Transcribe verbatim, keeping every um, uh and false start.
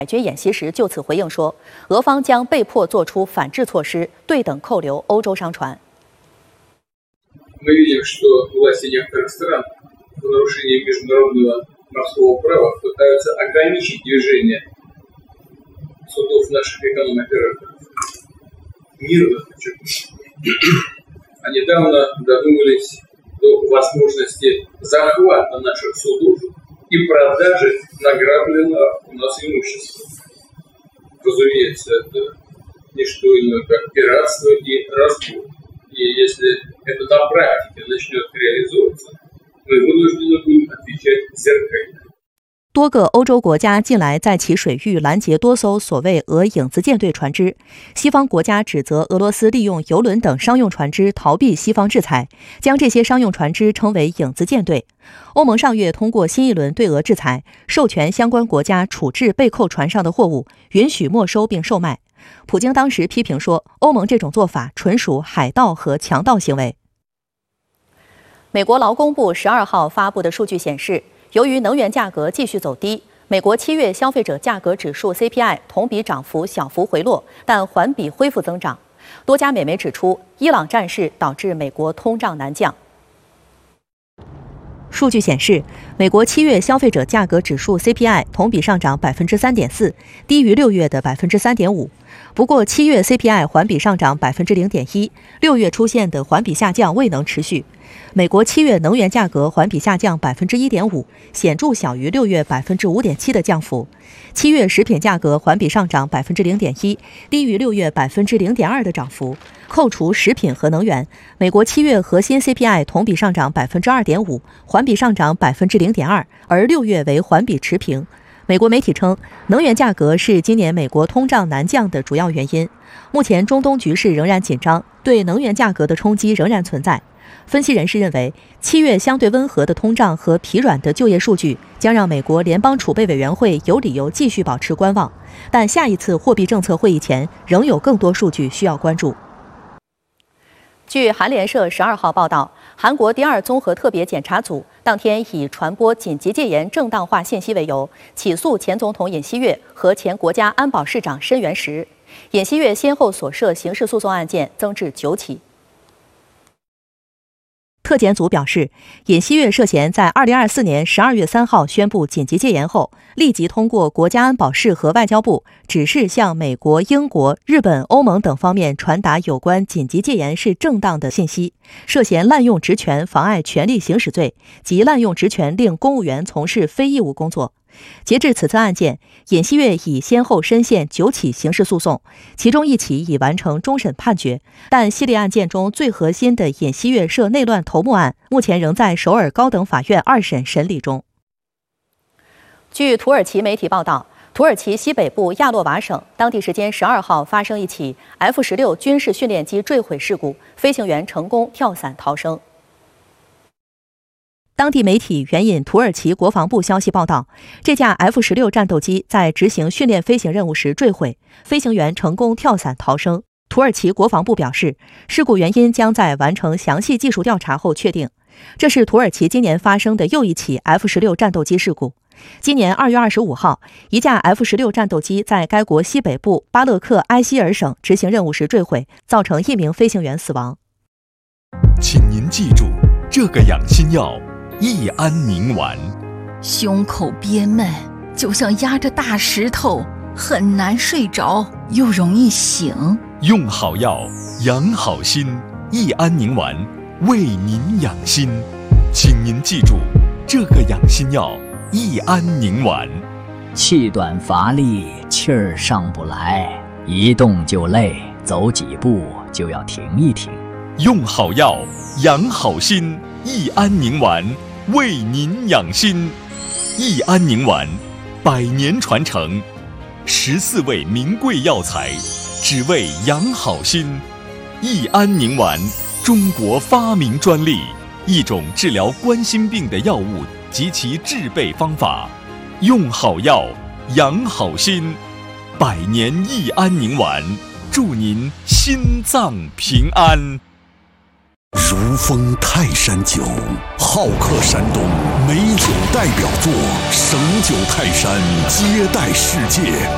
海军演习时就此回应说，俄方将被迫做出反制措施，对等扣留欧洲商船。 Мы видим, что власти некоторых стран в нарушении международного морского права пытаются ограничить движение судов наших эконом-операторов. Мирно, подчеркну. А недавно додумались до возможности захвата наших судов и продажи награбленного у нас имущества. Разумеется, это не что иное, как пиратство и разбой. И если это на практике начнет реализовываться, мы вынуждены будем отвечать зеркально. 多个欧洲国家近来在其水域拦截多艘所谓俄影子舰队船只，西方国家指责俄罗斯利用油轮等商用船只逃避西方制裁，将这些商用船只称为影子舰队。欧盟上月通过新一轮对俄制裁，授权相关国家处置被扣船上的货物，允许没收并售卖。普京当时批评说，欧盟这种做法纯属海盗和强盗行为。美国劳工部十二号发布的数据显示，由于能源价格继续走低，美国七月消费者价格指数 C P I 同比涨幅小幅回落，但环比恢复增长。多家美媒指出，伊朗战事导致美国通胀难降。数据显示，美国七月消费者价格指数 C P I 同比上涨 百分之三点四， 低于六月的 百分之三点五。不过，七月 C P I 环比上涨 百分之零点一， 六月出现的环比下降未能持续。美国七月能源价格环比下降 百分之一点五， 显著小于六月 百分之五点七 的降幅。七月食品价格环比上涨 百分之零点一， 低于六月 百分之零点二 的涨幅。扣除食品和能源，美国七月核心 C P I 同比上涨 百分之二点五， 环比上涨 百分之零点二， 而六月为环比持平。美国媒体称，能源价格是今年美国通胀难降的主要原因。目前中东局势仍然紧张，对能源价格的冲击仍然存在。分析人士认为，七月相对温和的通胀和疲软的就业数据将让美国联邦储备委员会有理由继续保持观望，但下一次货币政策会议前仍有更多数据需要关注。据韩联社十二号报道，韩国第二综合特别检察组当天以传播紧急戒严正当化信息为由，起诉前总统尹锡悦和前国家安保市长申元实。尹锡悦先后所涉刑事诉讼案件增至九起。特检组表示，尹锡悦涉嫌在二零二四年十二月三号宣布紧急戒严后，立即通过国家安保室和外交部指示向美国、英国、日本、欧盟等方面传达有关紧急戒严是正当的信息，涉嫌滥用职权妨碍权力行使罪及滥用职权令公务员从事非义务工作。截至此次案件，尹锡悦已先后深陷九起刑事诉讼，其中一起已完成终审判决，但系列案件中最核心的尹锡悦涉内乱头目案，目前仍在首尔高等法院二审审理中。据土耳其媒体报道，土耳其西北部亚洛瓦省当地时间十二号发生一起 F 十六 军事训练机坠毁事故，飞行员成功跳伞逃生。当地媒体援引土耳其国防部消息报道，这架 F 十六 战斗机在执行训练飞行任务时坠毁，飞行员成功跳伞逃生。土耳其国防部表示，事故原因将在完成详细技术调查后确定。这是土耳其今年发生的又一起 F 十六 战斗机事故。今年二月二十五号，一架 F 十六 战斗机在该国西北部巴勒克埃希尔省执行任务时坠毁，造成一名飞行员死亡。 请您记住，这个养心药益安宁丸， 胸口憋闷，就像压着大石头，很难睡着，又容易醒。 用好药，养好心，益安宁丸为您养心。请您记住，这个养心药益安宁丸。 气短乏力，气儿上不来，一动就累，走几步就要停一停。 用好药，养好心，益安宁丸为您养心。益安宁丸，百年传承，十四味名贵药材，只为养好心。益安宁丸，中国发明专利，一种治疗冠心病的药物及其制备方法。用好药，养好心。百年益安宁丸，祝您心脏平安。 如风泰山酒，好客山东，美酒代表作，省酒泰山，接待世界。